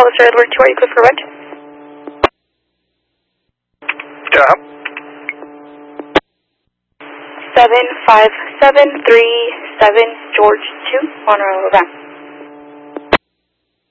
Hollister Edward 2, are you clear for red? Yeah. 75737 George 2, Monroe, Alabama.